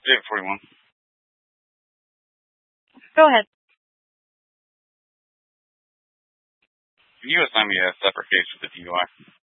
David 41. Go ahead. Can you assign me a separate case for the DUI?